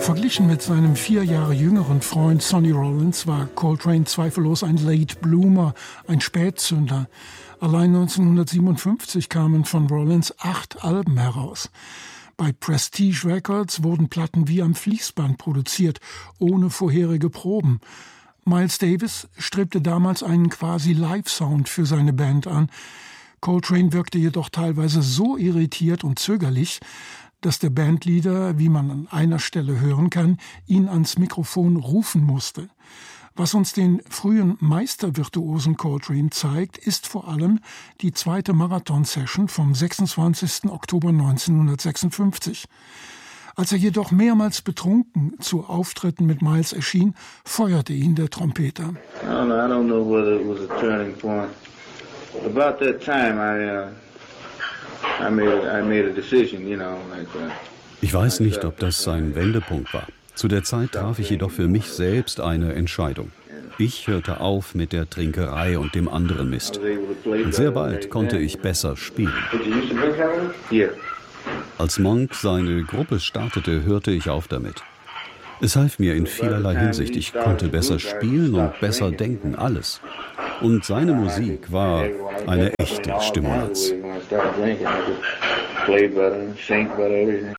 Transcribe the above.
Verglichen mit seinem 4 Jahre jüngeren Freund Sonny Rollins war Coltrane zweifellos ein Late Bloomer, ein Spätzünder. Allein 1957 kamen von Rollins 8 Alben heraus. Bei Prestige Records wurden Platten wie am Fließband produziert, ohne vorherige Proben. Miles Davis strebte damals einen quasi Live-Sound für seine Band an. Coltrane wirkte jedoch teilweise so irritiert und zögerlich, dass der Bandleader, wie man an einer Stelle hören kann, ihn ans Mikrofon rufen musste. Was uns den frühen Meistervirtuosen Coltrane zeigt, ist vor allem die zweite Marathon-Session vom 26. Oktober 1956. Als er jedoch mehrmals betrunken zu Auftritten mit Miles erschien, feuerte ihn der Trompeter. I don't know whether it was a turning point. About that time, I made a decision, you know. Ich weiß nicht, ob das ein Wendepunkt war. Zu der Zeit traf ich jedoch für mich selbst eine Entscheidung. Ich hörte auf mit der Trinkerei und dem anderen Mist. Und sehr bald konnte ich besser spielen. Als Monk seine Gruppe startete, hörte ich auf damit. Es half mir in vielerlei Hinsicht. Ich konnte besser spielen und besser denken, alles. Und seine Musik war eine echte Stimulanz. Play better, sing better, everything.